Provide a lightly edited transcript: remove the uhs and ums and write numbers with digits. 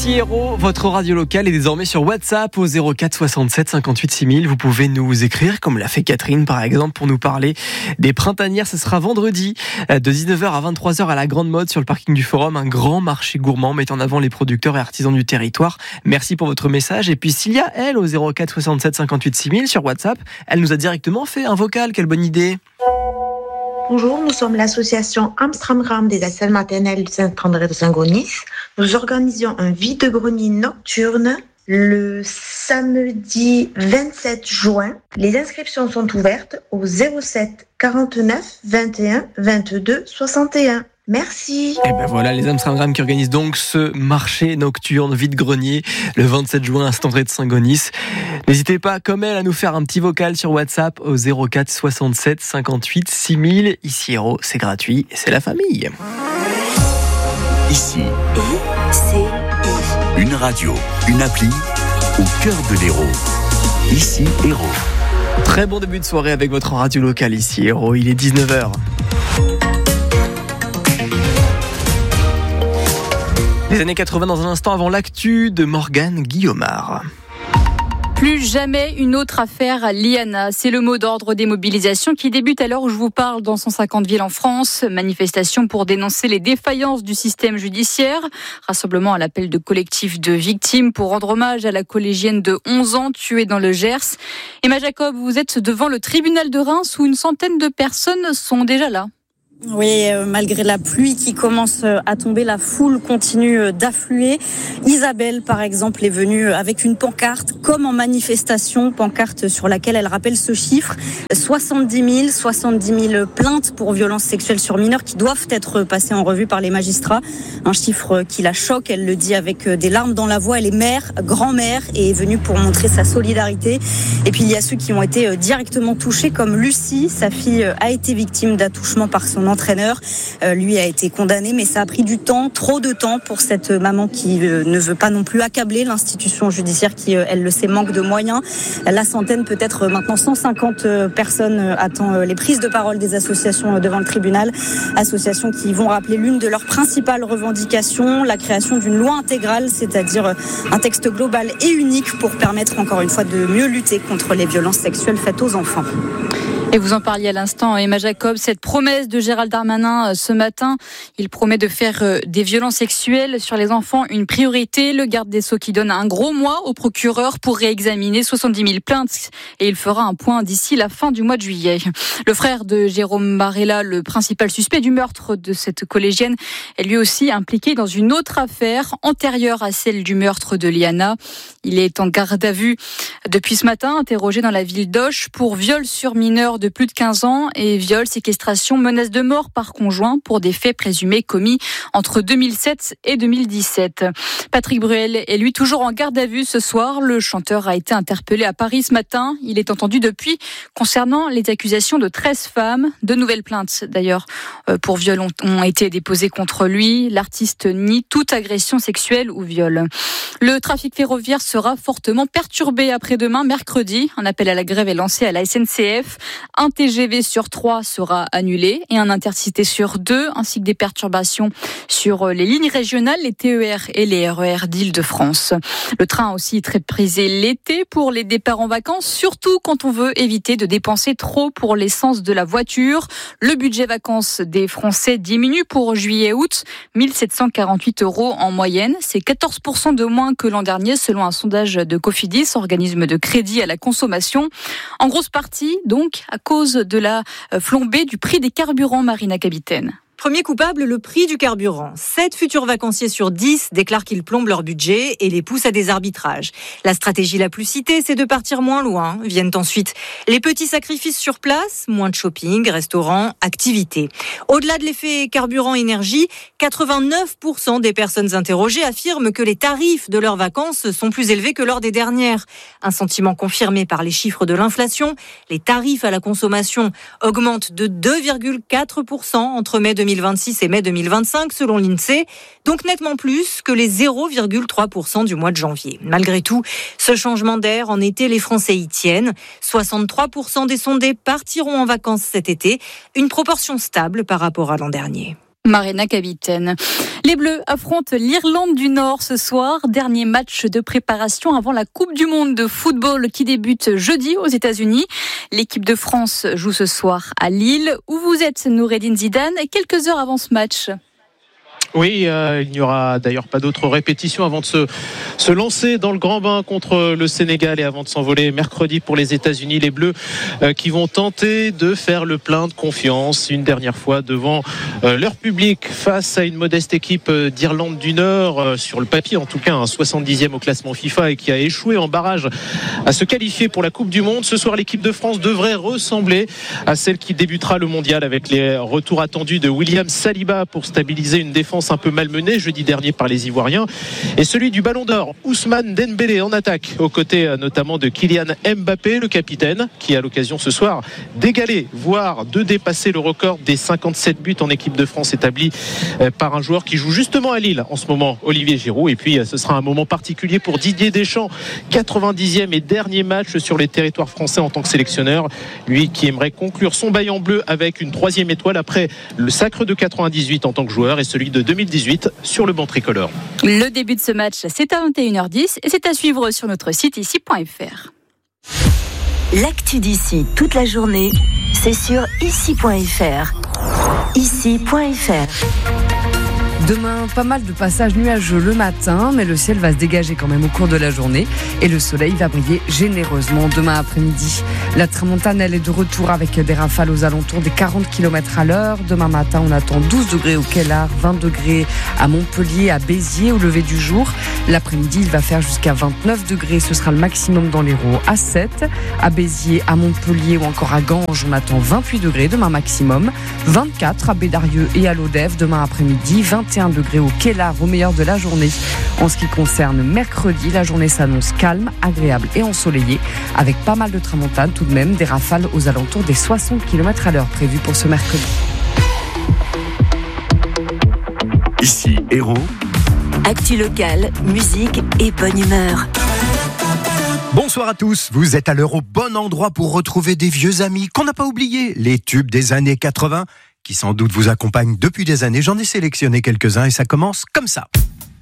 Ici Héros, votre radio locale est désormais sur WhatsApp au 04 67 58 6000. Vous pouvez nous écrire, comme l'a fait Catherine par exemple, pour nous parler des printanières. Ce sera vendredi de 19h à 23h à la Grande Mode sur le parking du Forum. Un grand marché gourmand mettant en avant les producteurs et artisans du territoire. Merci pour votre message. Et puis Cilia, elle, au 04 67 58 6000 sur WhatsApp, elle nous a directement fait un vocal. Quelle bonne idée! Bonjour, nous sommes l'association Amstramgram des Assales maternelles de Saint-André de Saint-Gonis. Nous organisions un vide-grenier nocturne le samedi 27 juin. Les inscriptions sont ouvertes au 07 49 21 22 61. Merci. Et ben voilà, les Amstramgram qui organisent donc ce marché nocturne vide-grenier le 27 juin à Saint-André de Saint-Gonis. N'hésitez pas, comme elle, à nous faire un petit vocal sur WhatsApp au 04 67 58 6000. Ici Héros, c'est gratuit et c'est la famille. Ici, une radio, une appli au cœur de l'Hérault. Ici Héros. Très bon début de soirée avec votre radio locale ici Héros. Il est 19h. Les années 80 dans un instant avant l'actu de Morgane Guillaumard. Plus jamais une autre affaire à Liana. C'est le mot d'ordre des mobilisations qui débutent à l'heure où je vous parle dans 150 villes en France. Manifestation pour dénoncer les défaillances du système judiciaire. Rassemblement à l'appel de collectifs de victimes pour rendre hommage à la collégienne de 11 ans tuée dans le Gers. Emma Jacob, vous êtes devant le tribunal de Reims où une centaine de personnes sont déjà là. Oui, malgré la pluie qui commence à tomber, la foule continue d'affluer. Isabelle, par exemple, est venue avec une pancarte, comme en manifestation, pancarte sur laquelle elle rappelle ce chiffre. 70 000 plaintes pour violences sexuelles sur mineurs qui doivent être passées en revue par les magistrats. Un chiffre qui la choque, elle le dit avec des larmes dans la voix. Elle est mère, grand-mère et est venue pour montrer sa solidarité. Et puis il y a ceux qui ont été directement touchés, comme Lucie. Sa fille a été victime d'attouchement par son entraîneur. Lui a été condamné, mais ça a pris du temps, trop de temps pour cette maman qui ne veut pas non plus accabler l'institution judiciaire qui, elle le sait, manque de moyens. La centaine, peut-être maintenant 150 personnes attend les prises de parole des associations devant le tribunal. Associations qui vont rappeler l'une de leurs principales revendications, la création d'une loi intégrale, c'est-à-dire un texte global et unique pour permettre encore une fois de mieux lutter contre les violences sexuelles faites aux enfants. Et vous en parliez à l'instant, Emma Jacob, cette promesse de Gérald Darmanin ce matin, il promet de faire des violences sexuelles sur les enfants une priorité. Le garde des Sceaux qui donne un gros mois au procureur pour réexaminer 70 000 plaintes et il fera un point d'ici la fin du mois de juillet. Le frère de Jérôme Barella, le principal suspect du meurtre de cette collégienne, est lui aussi impliqué dans une autre affaire antérieure à celle du meurtre de Liana. Il est en garde à vue depuis ce matin, interrogé dans la ville d'Auch pour viol sur mineur de plus de 15 ans et viol, séquestration, menace de mort par conjoint pour des faits présumés commis entre 2007 et 2017. Patrick Bruel est lui toujours en garde à vue ce soir. Le chanteur a été interpellé à Paris ce matin. Il est entendu depuis concernant les accusations de 13 femmes. De nouvelles plaintes d'ailleurs pour viol ont été déposées contre lui. L'artiste nie toute agression sexuelle ou viol. Le trafic ferroviaire sera fortement perturbé après-demain, mercredi. Un appel à la grève est lancé à la SNCF. Un TGV sur 3 sera annulé et un intercité sur 2, ainsi que des perturbations sur les lignes régionales, les TER et les RER d'Île-de-France. Le train aussi très prisé l'été pour les départs en vacances, surtout quand on veut éviter de dépenser trop pour l'essence de la voiture. Le budget vacances des Français diminue pour juillet-août, 1 748 € en moyenne. C'est 14% de moins que l'an dernier, selon un sondage de Cofidis, organisme de crédit à la consommation. En grosse partie, donc, à cause de la flambée du prix des carburants, Marina Capitaine. Premier coupable, le prix du carburant. 7 futurs vacanciers sur 10 déclarent qu'ils plombent leur budget et les poussent à des arbitrages. La stratégie la plus citée, c'est de partir moins loin. Viennent ensuite les petits sacrifices sur place, moins de shopping, restaurants, activités. Au-delà de l'effet carburant-énergie, 89% des personnes interrogées affirment que les tarifs de leurs vacances sont plus élevés que lors des dernières. Un sentiment confirmé par les chiffres de l'inflation. Les tarifs à la consommation augmentent de 2,4% entre mai 2026 et mai 2025 selon l'INSEE, donc nettement plus que les 0,3% du mois de janvier. Malgré tout, ce changement d'air en été, les Français y tiennent. 63% des sondés partiront en vacances cet été, une proportion stable par rapport à l'an dernier. Marina, capitaine. Les Bleus affrontent l'Irlande du Nord ce soir. Dernier match de préparation avant la Coupe du Monde de football qui débute jeudi aux États-Unis. L'équipe de France joue ce soir à Lille. Où vous êtes, Noureddine Zidane, quelques heures avant ce match? Oui, il n'y aura d'ailleurs pas d'autres répétitions avant de se lancer dans le grand bain contre le Sénégal et avant de s'envoler mercredi pour les États-Unis. Les Bleus qui vont tenter de faire le plein de confiance une dernière fois devant leur public face à une modeste équipe d'Irlande du Nord, sur le papier en tout cas un 70e au classement FIFA et qui a échoué en barrage à se qualifier pour la Coupe du Monde. Ce soir, l'équipe de France devrait ressembler à celle qui débutera le mondial avec les retours attendus de William Saliba pour stabiliser une défense un peu malmenée jeudi dernier par les Ivoiriens et celui du Ballon d'Or Ousmane Dembélé en attaque aux côtés notamment de Kylian Mbappé, le capitaine qui a l'occasion ce soir d'égaler voire de dépasser le record des 57 buts en équipe de France établi par un joueur qui joue justement à Lille en ce moment, Olivier Giroud. Et puis ce sera un moment particulier pour Didier Deschamps, 90e et dernier match sur les territoires français en tant que sélectionneur, lui qui aimerait conclure son bail en bleu avec une 3e étoile après le sacre de 98 en tant que joueur et celui de 2018 sur le banc tricolore. Le début de ce match, c'est à 21h10 et c'est à suivre sur notre site ici.fr. L'actu d'ici toute la journée, c'est sur ici.fr. Ici.fr. Demain, pas mal de passages nuageux le matin, mais le ciel va se dégager quand même au cours de la journée et le soleil va briller généreusement demain après-midi. La tramontane, elle est de retour avec des rafales aux alentours des 40 km à l'heure. Demain matin, on attend 12 degrés au Kellar, 20 degrés à Montpellier, à Béziers au lever du jour. L'après-midi, il va faire jusqu'à 29 degrés, ce sera le maximum dans l'Hérault à 7. À Béziers, à Montpellier ou encore à Ganges, on attend 28 degrés demain maximum. 24 à Bédarieux et à Lodève demain après-midi, 21 degrés au Kellar au meilleur de la journée. En ce qui concerne mercredi, la journée s'annonce calme, agréable et ensoleillée avec pas mal de tramontane, tout de même des rafales aux alentours des 60 km à l'heure prévues pour ce mercredi. Ici Hérault. Actu locale, musique et bonne humeur. Bonsoir à tous, vous êtes à l'heure au bon endroit pour retrouver des vieux amis qu'on n'a pas oubliés, les tubes des années 80 qui sans doute vous accompagnent depuis des années. J'en ai sélectionné quelques-uns et ça commence comme ça.